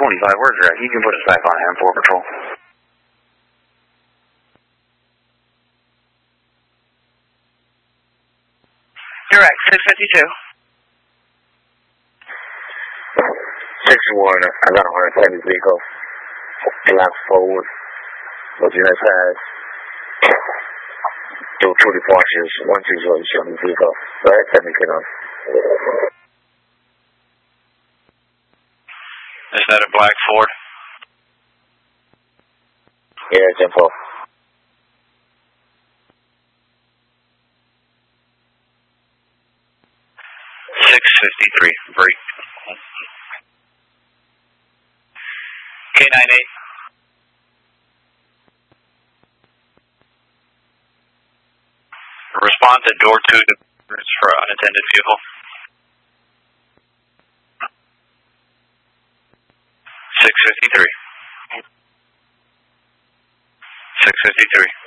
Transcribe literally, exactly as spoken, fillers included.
twenty-five, where's Red? You can put us back on M four patrol. Direct, six fifty-two. six one, I got a one seventy vehicle. Black forward. What's your next size? Do twenty-four inches, one two zero, you show me vehicle. Go ahead, tell me, get on. Is that a black Ford? Yeah, it's info. six fifty-three, break. K ninety-eight. Respond to door two to for unattended vehicle. six fifty-three. six fifty-three.